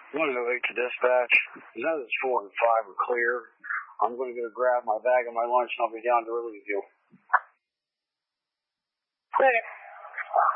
108 to dispatch. Now that 4 and 5 are clear, I'm going to go grab my bag and my lunch, and I'll be down to relieve you. Later.